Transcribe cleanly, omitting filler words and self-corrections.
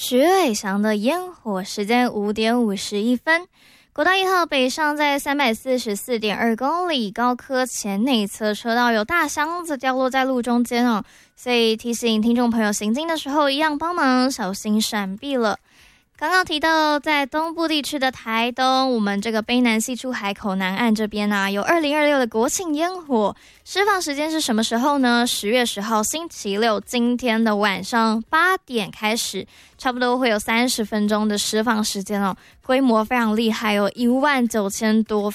徐伟翔的烟火，时间5点51分。国道1号北上在344.2公里，高科前内侧车道有大箱子掉落在路中间哦，所以提醒听众朋友行经的时候一样帮忙小心闪避了。刚刚提到在东部地区的台东，我们这个卑南溪出海口南岸这边啊，有2026的国庆烟火，释放时间是什么时候呢？10月10号星期六，今天的晚上8点开始，差不多会有30分钟的释放时间哦，规模非常厉害哦，19000多